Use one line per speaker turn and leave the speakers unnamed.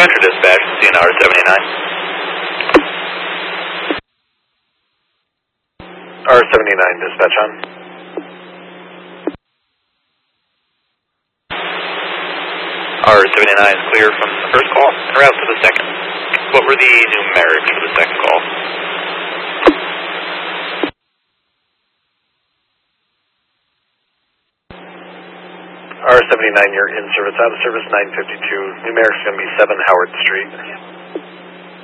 Central Dispatch, CNR 79.
R79 dispatch on.
R79 is clear from the first call, en route to the second. What were the numerics for the second call?
R79, you're in service, out of service 952. Numerics going to be 7 Howard Street.